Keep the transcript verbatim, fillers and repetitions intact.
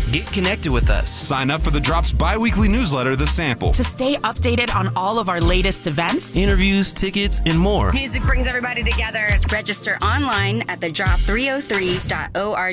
Get connected with us. Sign up for the Drop's bi-weekly newsletter, The Sample, to stay updated on all of our latest events, interviews, tickets, and more. Music brings everybody together. Register online at the drop three oh three dot org.